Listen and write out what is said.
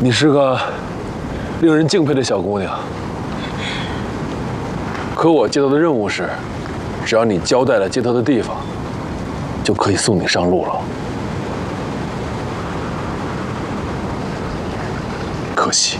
你是个令人敬佩的小姑娘，可我接到的任务是，只要你交代了接她的地方，就可以送你上路了。可惜，